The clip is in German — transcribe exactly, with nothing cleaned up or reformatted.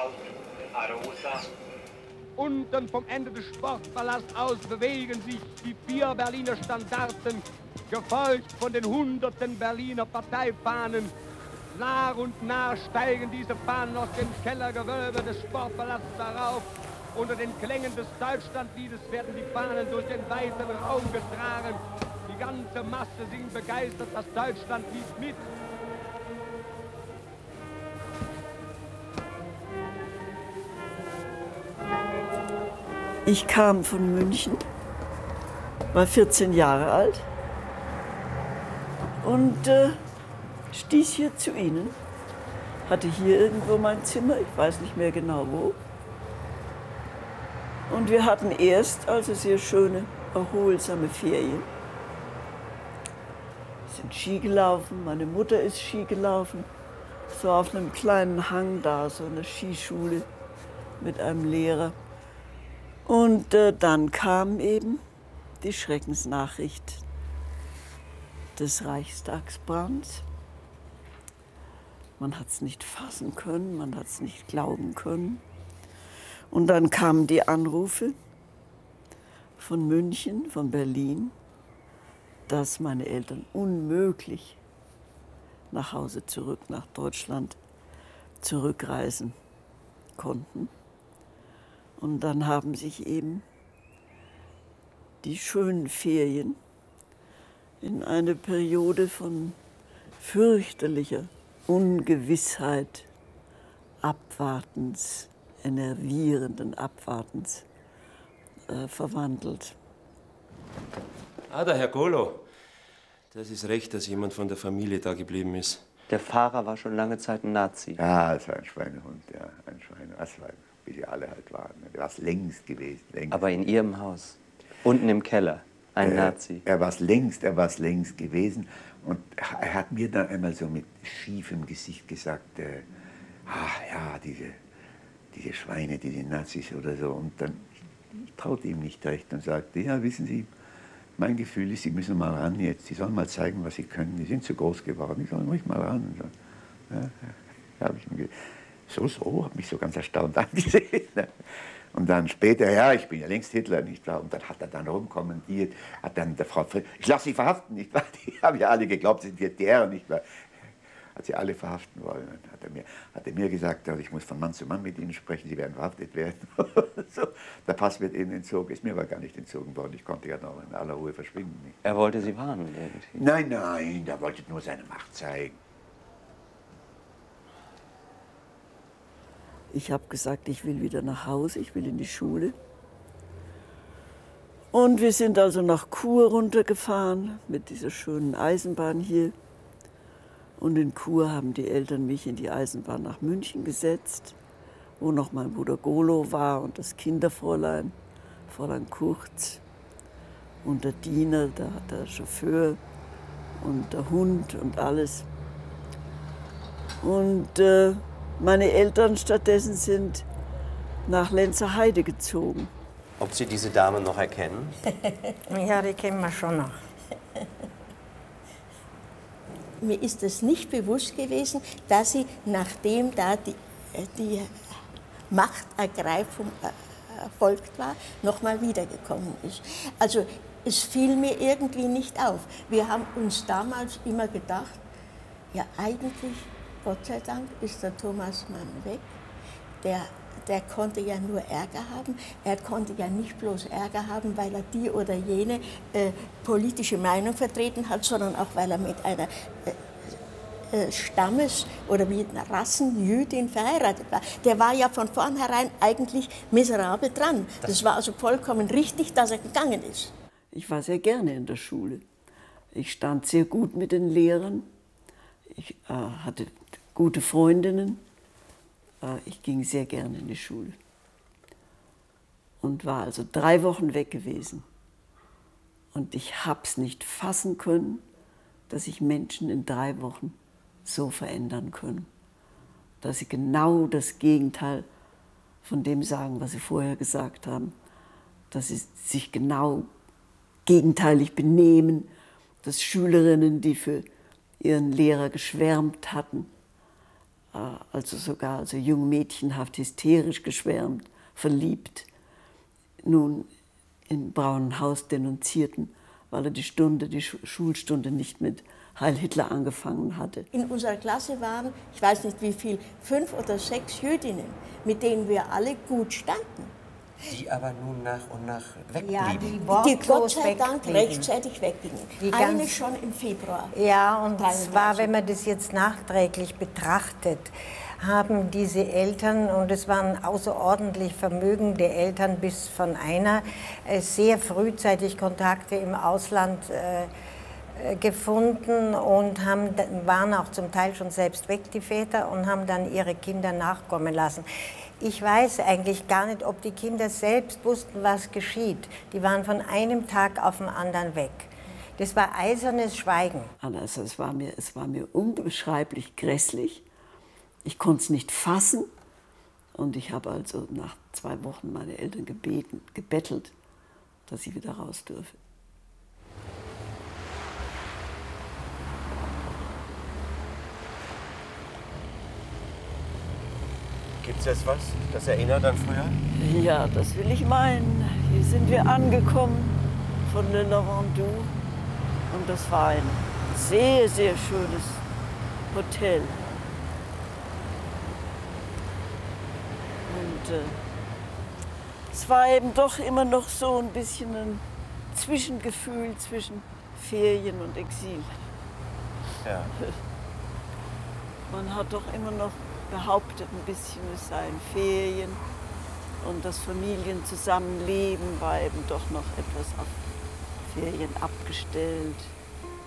Laut Arosa. Unten vom Ende des Sportpalasts aus bewegen sich die vier Berliner Standarten, gefolgt von den hunderten Berliner Parteifahnen. Nach und nach steigen diese Fahnen aus dem Kellergewölbe des Sportpalasts herauf. Unter den Klängen des Deutschlandliedes werden die Fahnen durch den weiten Raum getragen. Die ganze Masse singt begeistert das Deutschlandlied mit. Ich kam von München, war vierzehn Jahre alt und äh, stieß hier zu Ihnen. Hatte hier irgendwo mein Zimmer, ich weiß nicht mehr genau wo. Und wir hatten erst also sehr schöne, erholsame Ferien. Wir sind Ski gelaufen, meine Mutter ist Ski gelaufen. So auf einem kleinen Hang da, so eine Skischule mit einem Lehrer. Und äh, dann kam eben die Schreckensnachricht des Reichstagsbrands. Man hat es nicht fassen können, man hat es nicht glauben können. Und dann kamen die Anrufe von München, von Berlin, dass meine Eltern unmöglich nach Hause zurück, nach Deutschland zurückreisen konnten. Und dann haben sich eben die schönen Ferien in eine Periode von fürchterlicher Ungewissheit, Abwartens, enervierenden Abwartens äh, verwandelt. Ah, der Herr Golo. Das ist recht, dass jemand von der Familie da geblieben ist. Der Fahrer war schon lange Zeit ein Nazi. Ja, es war ein Schweinehund, ja, ein Schweinehund. Das war, wie sie alle halt waren. Der war es längst gewesen. Längst. Aber in Ihrem Haus, unten im Keller, ein äh, Nazi. Er war es längst, er war es längst gewesen. Und er hat mir dann einmal so mit schiefem Gesicht gesagt, äh, ach ja, diese, diese Schweine, diese Nazis oder so. Und dann ich traute ihm nicht recht und sagte, ja, wissen Sie, mein Gefühl ist, Sie müssen mal ran jetzt. Sie sollen mal zeigen, was Sie können. Die sind zu groß geworden. Die sollen ruhig mal ran. So, ja, ja, hab ich mir so, so, habe mich so ganz erstaunt angesehen. Und dann später, ja, ich bin ja längst Hitler, nicht wahr? Und dann hat er dann rumkommentiert, hat dann der Frau Fried, ich lasse Sie verhaften, nicht wahr? Die haben ja alle geglaubt, sie sind die D D R, nicht wahr? Hat sie alle verhaften wollen. Dann hat er mir, hat er mir gesagt, ich muss von Mann zu Mann mit Ihnen sprechen, Sie werden verhaftet werden. So, der Pass wird Ihnen entzogen, ist mir aber gar nicht entzogen worden. Ich konnte ja noch in aller Ruhe verschwinden. Nicht? Er wollte Sie warnen irgendwie. Nein, nein, er wollte nur seine Macht zeigen. Ich habe gesagt, ich will wieder nach Hause, ich will in die Schule. Und wir sind also nach Chur runtergefahren mit dieser schönen Eisenbahn hier. Und in Chur haben die Eltern mich in die Eisenbahn nach München gesetzt, wo noch mein Bruder Golo war und das Kinderfräulein, Fräulein Kurz. Und der Diener, der, der Chauffeur und der Hund und alles. Und äh, meine Eltern stattdessen sind nach Lenzerheide gezogen. Ob Sie diese Dame noch erkennen? Ja, die kennen wir schon noch. Mir ist es nicht bewusst gewesen, dass sie, nachdem da die, die Machtergreifung erfolgt war, noch mal wiedergekommen ist. Also es fiel mir irgendwie nicht auf. Wir haben uns damals immer gedacht, ja eigentlich, Gott sei Dank, ist der Thomas Mann weg. Der, der konnte ja nur Ärger haben. Er konnte ja nicht bloß Ärger haben, weil er die oder jene äh, politische Meinung vertreten hat, sondern auch, weil er mit einer äh, äh, Stammes- oder mit einer Rassenjüdin verheiratet war. Der war ja von vornherein eigentlich miserabel dran. Das, das war also vollkommen richtig, dass er gegangen ist. Ich war sehr gerne in der Schule. Ich stand sehr gut mit den Lehrern. Ich äh, hatte gute Freundinnen. Äh, ich ging sehr gerne in die Schule. Und war also drei Wochen weg gewesen. Und ich habe es nicht fassen können, dass sich Menschen in drei Wochen so verändern können. Dass sie genau das Gegenteil von dem sagen, was sie vorher gesagt haben. Dass sie sich genau gegenteilig benehmen. Dass Schülerinnen, die für ihren Lehrer geschwärmt hatten, also sogar also jung mädchenhaft, hysterisch geschwärmt, verliebt, nun im Braunen Haus denunzierten, weil er die Stunde, die Schulstunde nicht mit Heil Hitler angefangen hatte. In unserer Klasse waren, ich weiß nicht wie viel, fünf oder sechs Jüdinnen, mit denen wir alle gut standen. Die aber nun nach und nach wegblieben. Ja, die, Die Gott sei Dank wegblieben. rechtzeitig weggingen. Die Eine ganz- schon im Februar. Ja, und Teilweise. zwar, wenn man das jetzt nachträglich betrachtet, haben diese Eltern, und es waren außerordentlich vermögende Eltern, bis von einer, äh, sehr frühzeitig Kontakte im Ausland äh, äh, gefunden und haben, waren auch zum Teil schon selbst weg, die Väter, und haben dann ihre Kinder nachkommen lassen. Ich weiß eigentlich gar nicht, ob die Kinder selbst wussten, was geschieht. Die waren von einem Tag auf den anderen weg. Das war eisernes Schweigen. Also es war mir, es war mir unbeschreiblich grässlich. Ich konnte es nicht fassen. Und ich habe also nach zwei Wochen meine Eltern gebeten, gebettelt, dass ich wieder raus dürfe. Gibt's jetzt was, das erinnert an früher? Ja, das will ich meinen. Hier sind wir angekommen von Le Lavandou. Und das war ein sehr, sehr schönes Hotel. Und äh, es war eben doch immer noch so ein bisschen ein Zwischengefühl zwischen Ferien und Exil. Ja. Man hat doch immer noch behauptet ein bisschen, es seien Ferien und das Familienzusammenleben war eben doch noch etwas auf Ferien abgestellt.